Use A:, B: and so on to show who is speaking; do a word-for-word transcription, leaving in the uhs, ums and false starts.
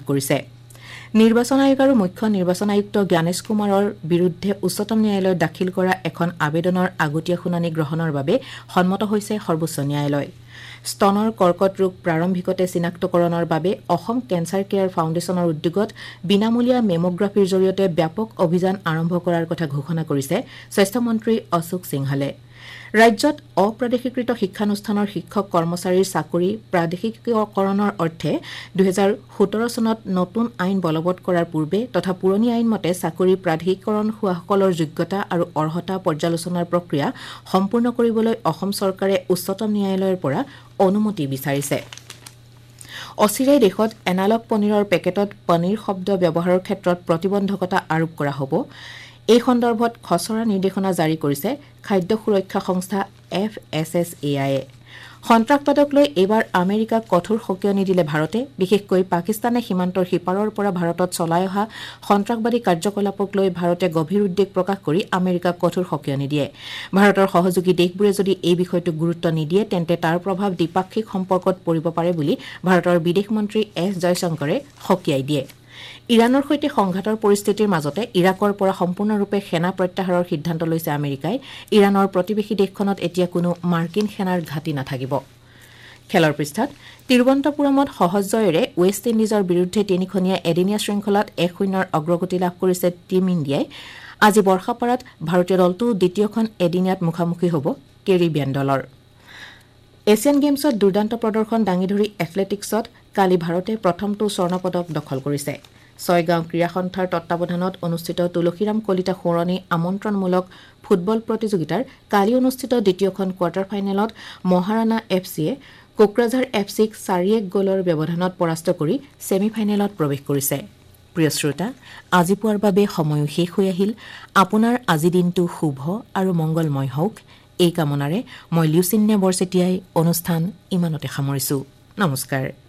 A: কৰিছে। নিৰ্বাচন আয়োগ আৰু মুখ্য নিৰ্বাচন আয়ুক্ত জ্ঞানেশ কুমাৰৰ বিৰুদ্ধে উচ্চতম ন্যায়ালয়ত দাখিল কৰা এখন আবেদনৰ আগতীয়া শুনানি গ্ৰহণৰ বাবে সন্মত হৈছে সৰ্বোচ্চ ন্যায়ালয়। স্তনৰ কৰ্কট ৰোগ প্ৰাৰম্ভিকতে চিনাক্তকৰণৰ বাবে অসম কেঞ্চাৰ কেয়াৰ ফাউণ্ডেশ্যনৰ উদ্যোগত বিনামূলীয়া মেমোগ্ৰাফীৰ জৰিয়তে ব্যাপক অভিযান আৰম্ভ কৰাৰ কথা ঘোষণা কৰিছে স্বাস্থ্যমন্ত্ৰী অশোক সিংহালে। ৰাজ্যত অপ্ৰাদেশিকৃত শিক্ষানুষ্ঠানৰ শিক্ষক কৰ্মচাৰীৰ চাকৰি প্ৰাদেশিকীকৰণৰ অৰ্থে দুহেজাৰ সোতৰ চনত নতুন আইন বলবৎ কৰাৰ পূৰ্বে তথা পুৰণি আইন মতে চাকৰি প্ৰাধিকৰণ হোৱাসকলৰ যোগ্যতা আৰু অৰ্হতা পৰ্যালোচনাৰ প্ৰক্ৰিয়া সম্পূৰ্ণ কৰিবলৈ অসম চৰকাৰে উচ্চতম ন্যায়ালয়ৰ পৰা অনুমতি বিচাৰিছে। অচিৰেই দেশত এনালগ পনীৰৰ পেকেটত পনীৰ শব্দ ব্যৱহাৰৰ ক্ষেত্ৰত প্ৰতিবন্ধকতা আৰোপ কৰা হ'ব। এই সন্দৰ্ভত খচৰা নিৰ্দেশনা জাৰি কৰিছে খাদ্য সুৰক্ষা সংস্থা এফ এছ এছ এ আইয়ে। সন্ত্ৰাসবাদক লৈ এইবাৰ আমেৰিকাক কঠোৰ সকিয়নি দিলে ভাৰতে, বিশেষকৈ পাকিস্তানে সীমান্তৰ সিপাৰৰ পৰা ভাৰতত চলাই অহা সন্ত্ৰাসবাদী কাৰ্যকলাপক লৈ ভাৰতে গভীৰ উদ্বেগ প্ৰকাশ কৰি আমেৰিকাক কঠোৰ সকিয়নি দিয়ে। ভাৰতৰ সহযোগী দেশবোৰে যদি এই বিষয়টোক গুৰুত্ব নিদিয়ে তেন্তে তাৰ প্ৰভাৱ দ্বিপাক্ষিক সম্পৰ্কত পৰিব পাৰে বুলি ভাৰতৰ বিদেশ মন্ত্ৰী এছ জয়শংকৰে সকীয়াই দিয়ে। ইৰাণৰ সৈতে সংঘাতৰ পৰিস্থিতিৰ মাজতে ইৰাকৰ পৰা সম্পূৰ্ণৰূপে সেনা প্ৰত্যাহাৰৰ সিদ্ধান্ত লৈছে আমেৰিকাই। ইৰাণৰ প্ৰতিবেশী দেশখনত এতিয়া কোনো মাৰ্কিন সেনাৰ ঘাটি নাথাকিব। খেলৰ পৃষ্ঠাত তিৰুৱন্তপুৰমত সহজ জয়েৰে ৱেষ্ট ইণ্ডিজৰ বিৰুদ্ধে তিনিখনীয়া এদিনীয়া শৃংখলাত এক শূন্যৰ অগ্ৰগতি লাভ কৰিছে টীম ইণ্ডিয়াই। আজি বৰ্ষাপাৰাত ভাৰতীয় দলটো দ্বিতীয়খন এদিনীয়াত মুখামুখি হ'ব কেৰিবিয়ান দলৰ। এছিয়ান গেমছত দুৰ্দান্ত প্ৰদৰ্শন দাঙি ধৰি এথলেটিকছত কালি ভাৰতে প্ৰথমটো স্বৰ্ণ পদক দখল কৰিছে। ছয়গাঁও ক্ৰীড়া সন্থাৰ তত্বাৱধানত অনুষ্ঠিত তুলসীৰাম কলিতা সোঁৱৰণী আমন্ত্ৰণমূলক ফুটবল প্ৰতিযোগিতাৰ কালি অনুষ্ঠিত দ্বিতীয়খন কোৱাৰ্টাৰ ফাইনেলত মহাৰাণা এফ চিয়ে কোকৰাঝাৰ এফ চিক চাৰি এক গ'লৰ ব্যৱধানত পৰাস্ত কৰি ছেমি ফাইনেলত প্ৰৱেশ কৰিছে। প্ৰিয় শ্ৰোতা, আজি পুৱাৰ বাবে সময়ো শেষ হৈ আহিল। আপোনাৰ আজি দিনটো শুভ আৰু মংগলময় হওক, এই কামনাৰে মই লিউচিন্যা বৰচেতিয়াই অনুষ্ঠান ইমানতে সামৰিছো। নমস্কাৰ।